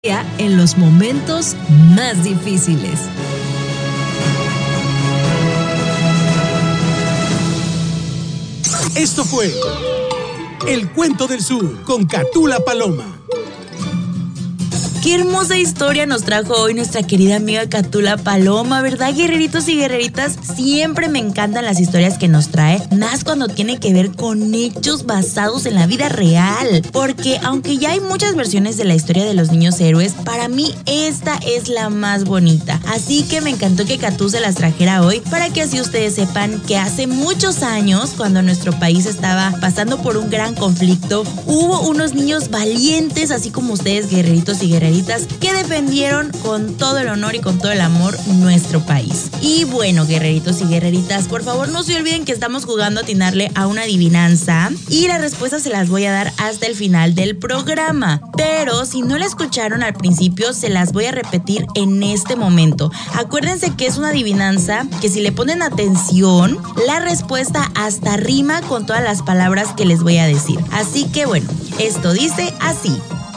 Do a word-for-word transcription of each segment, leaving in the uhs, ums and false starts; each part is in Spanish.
En los momentos más difíciles. Esto fue El Cuento del Sur con Catula Paloma. Qué hermosa historia nos trajo hoy nuestra querida amiga Catula Paloma, ¿verdad, guerreritos y guerreritas? Siempre me encantan las historias que nos trae, más cuando tiene que ver con hechos basados en la vida real. Porque aunque ya hay muchas versiones de la historia de los niños héroes, para mí esta es la más bonita. Así que me encantó que Catú se las trajera hoy, para que así ustedes sepan que hace muchos años, cuando nuestro país estaba pasando por un gran conflicto, hubo unos niños valientes, así como ustedes, guerreritos y guerreritas, que defendieron con todo el honor y con todo el amor nuestro país. Y bueno, guerreritos y guerreritas, por favor no se olviden que estamos jugando a atinarle a una adivinanza y las respuestas se las voy a dar hasta el final del programa. Pero si no la escucharon al principio, se las voy a repetir en este momento. Acuérdense que es una adivinanza que, si le ponen atención, la respuesta hasta rima con todas las palabras que les voy a decir. Así que bueno, esto dice así: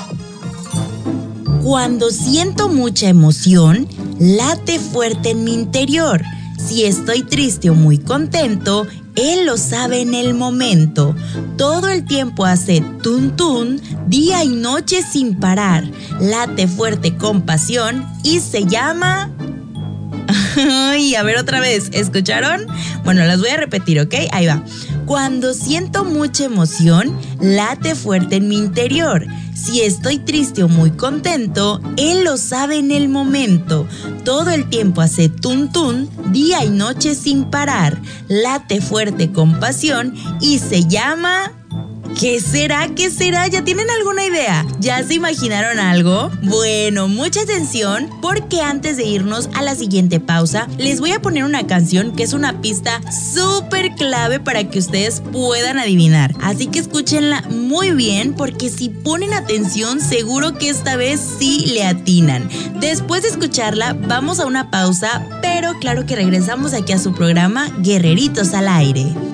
cuando siento mucha emoción, late fuerte en mi interior. Si estoy triste o muy contento, él lo sabe en el momento. Todo el tiempo hace tun tun, día y noche sin parar. Late fuerte con pasión y se llama... Ay, a ver otra vez, ¿escucharon? Bueno, las voy a repetir, ¿ok? Ahí va. Cuando siento mucha emoción, late fuerte en mi interior. Si estoy triste o muy contento, él lo sabe en el momento. Todo el tiempo hace tun tun, día y noche sin parar. Late fuerte con pasión y se llama... ¿Qué será? ¿Qué será? ¿Ya tienen alguna idea? ¿Ya se imaginaron algo? Bueno, mucha atención, porque antes de irnos a la siguiente pausa, les voy a poner una canción que es una pista súper clave para que ustedes puedan adivinar. Así que escúchenla muy bien, porque si ponen atención, seguro que esta vez sí le atinan. Después de escucharla, vamos a una pausa, pero claro que regresamos aquí a su programa Guerreritos al Aire.